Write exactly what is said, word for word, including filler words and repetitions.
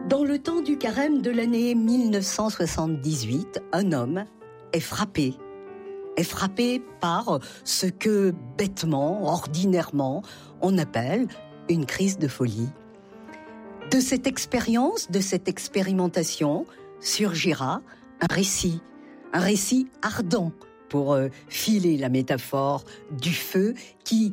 Dans le temps du carême de l'année mille neuf cent soixante-dix-huit, un homme est frappé. est frappé par ce que bêtement, ordinairement, on appelle une crise de folie. De cette expérience, de cette expérimentation, surgira un récit, un récit ardent, pour euh, filer la métaphore du feu qui